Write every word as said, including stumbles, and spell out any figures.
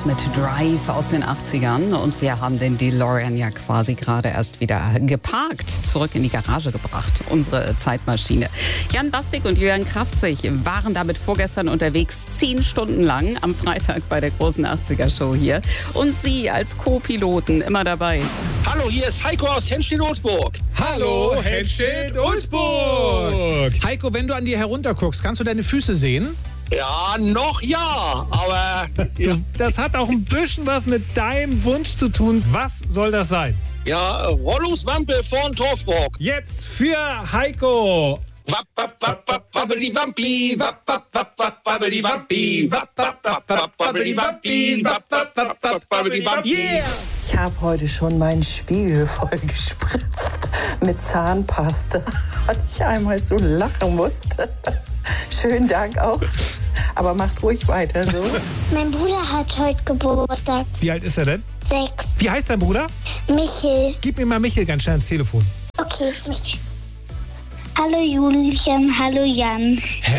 Beatles mit Drive aus den achtzigern. Und wir haben den DeLorean ja quasi gerade erst wieder geparkt, zurück in die Garage gebracht. Unsere Zeitmaschine. Jan Bastik und Jörn Kraftzig waren damit vorgestern unterwegs, zehn Stunden lang am Freitag bei der großen achtziger-Show hier. Und Sie als Co-Piloten immer dabei. Hallo, hier ist Heiko aus Henstedt-Ulzburg. Hallo, Henstedt-Ulzburg. Heiko, wenn du an dir herunterguckst, kannst du deine Füße sehen? Ja, noch ja, aber... Ja, Das hat auch ein bisschen was mit deinem Wunsch zu tun. Was soll das sein? ja Rollungswampe von Torfburg. Jetzt für Heiko. Wapp, wapp, wapp, wapp, wabbeli, wampi, wapp, wapp, wapp, wapp, wabbeli, wampi, wapp, wapp, wapp, wapp, wabbeli, wampi, wapp, wapp, wapp, wapp, wabbeli, wampi. Yeah! Ich habe heute schon meinen Spiegel voll gespritzt mit Zahnpasta, weil ich einmal so lachen musste. Schönen Dank auch. Aber macht ruhig weiter so. Mein Bruder hat heute Geburtstag. Wie alt ist er denn? Sechs. Wie heißt dein Bruder? Michel. Gib mir mal Michel ganz schnell ins Telefon. Okay, Michel. Hallo Julian, hallo Jan.